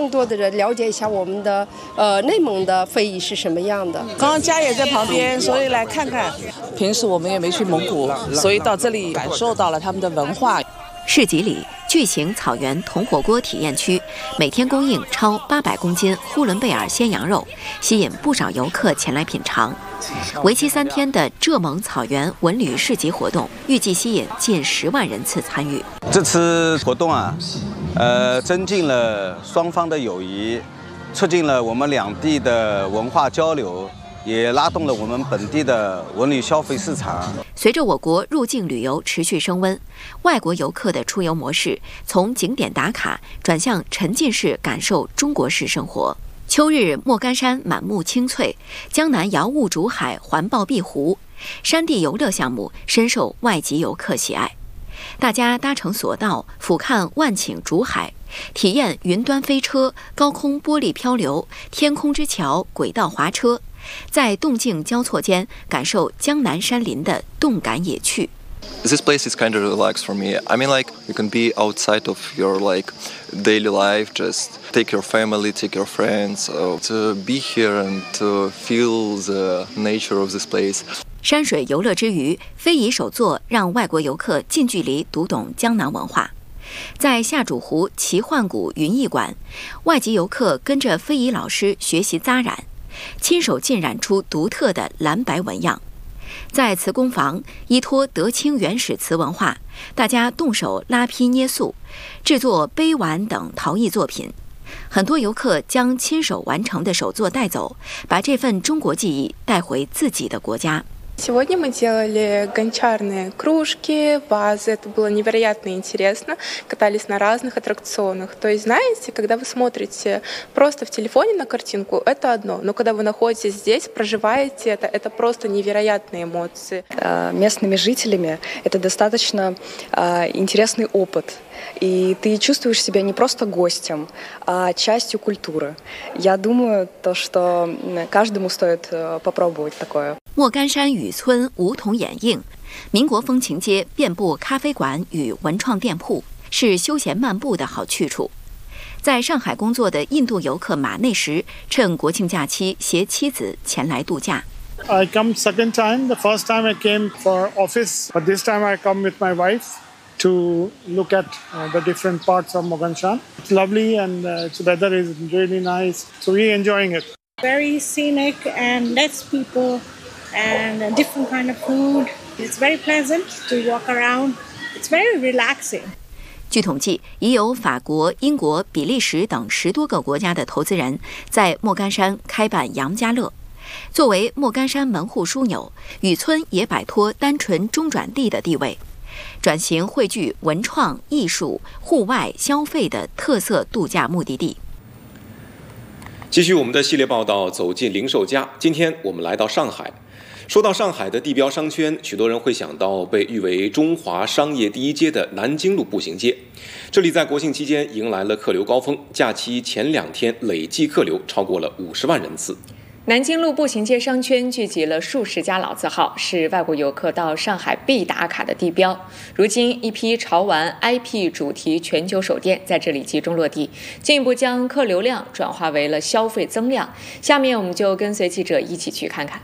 更多的人了解一下我们的内蒙的非遗是什么样的。 刚刚家也在旁边，所以来看看。平时我们也没去蒙古，所以到这里感受到了他们的文化。 市集里，巨型草原铜火锅体验区每天供应超800公斤呼伦贝尔鲜羊肉，吸引不少游客前来品尝。为期3天的浙蒙草原文旅市集活动，预计吸引近10万人次参与。 这次活动增进了双方的友谊，促进了我们两地的文化交流，也拉动了我们本地的文旅消费市场。 随着我国入境旅游持续升温，外国游客的出游模式从景点打卡转向沉浸式感受中国式生活。秋日莫干山满目青翠，江南瑶雾竹海环抱碧湖，山地游乐项目深受外籍游客喜爱。大家搭乘索道俯瞰万顷竹海，体验云端飞车、高空玻璃漂流、天空之桥、轨道滑车，在动静交错间感受江南山林的动感野趣。 This place is kind of relaxed for me. I mean, like, you can be outside of your, like, daily life, just take your family, take your friends, to be here and to feel the nature of this place. 山水游乐之余，非遗手作让外国游客近距离读懂江南文化。在下主湖奇幻谷云艺馆，外籍游客跟着非遗老师学习扎染，亲手浸染出独特的蓝白纹样。在瓷工坊，依托德清原始瓷文化，大家动手拉坯捏塑，制作杯碗等陶艺作品。很多游客将亲手完成的手作带走，把这份中国技艺带回自己的国家。 Сегодня мы делали гончарные кружки, вазы. Это было невероятно интересно. Катались на разных аттракционах. То есть, знаете, когда вы смотрите просто в телефоне на картинку, это одно. Но когда вы находитесь здесь, проживаете это просто невероятные эмоции. Местными жителями это достаточно интересный опыт. И ты чувствуешь себя не просто гостем, а частью культуры. Я думаю, что каждому стоит попробовать такое. 莫干山雨村梧桐掩映，民国风情街遍布咖啡馆与文创店铺，是休闲漫步的好去处。在上海工作的印度游客马内什趁国庆假期携妻子前来度假。 I come second time. The first time I came for office, but this time I come with my wife to look at the different parts of Moganshan. It's lovely and the weather is really nice, so we're enjoying it. Very scenic and less people and a different kind of food. It's very pleasant to walk around. It's very relaxing. 据统计，已有法国、英国、比利时等10多个国家的投资人在莫干山开办杨家乐。作为莫干山门户枢纽，雨村也摆脱单纯中转地的地位，转型汇聚文创、艺术、户外消费的特色度假目的地。 继续我们的系列报道，走进零售家。今天我们来到上海。说到上海的地标商圈，许多人会想到被誉为中华商业第一街的南京路步行街。这里在国庆期间迎来了客流高峰，假期前2天累计客流超过了50万人次。 南京路步行街商圈聚集了数十家老字号，是外国游客到上海必打卡的地标。如今，一批潮玩 IP 主题全球首店在这里集中落地，进一步将客流量转化为了消费增量。下面我们就跟随记者一起去看看。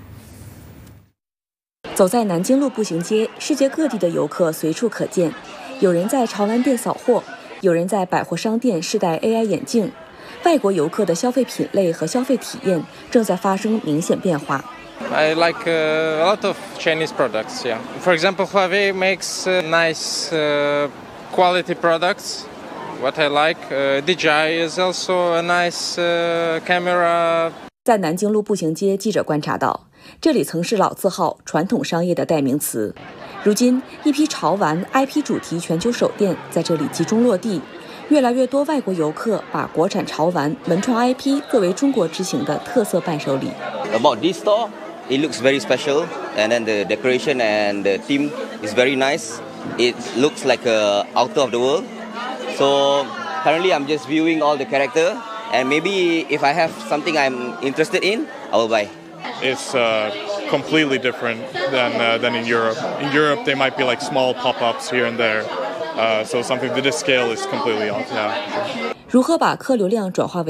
走在南京路步行街，世界各地的游客随处可见，有人在潮玩店扫货，有人在百货商店试戴 AI 眼镜。外国游客的消费品类和消费体验正在发生明显变化。 I like a lot of Chinese products, yeah. For example, Huawei makes nice quality products. What I like, DJI is also a nice camera. 在南京路步行街，记者观察到，这里曾是老字号、传统商业的代名词。如今，一批潮玩 IP 主题全球首店在这里集中落地。越来越多外国游客把国产潮玩、文创 IP 作为中国之行的特色伴手礼。 About this store, it looks very special, and then the decoration and the theme is very nice. It looks like out of the world. So currently, I'm just viewing all the character, and maybe if I have something I'm interested in, I will buy. It's completely different than in Europe. In Europe, they might be like small pop-ups here and there. So something to this scale is completely off. Yeah. 如何把客流量转化为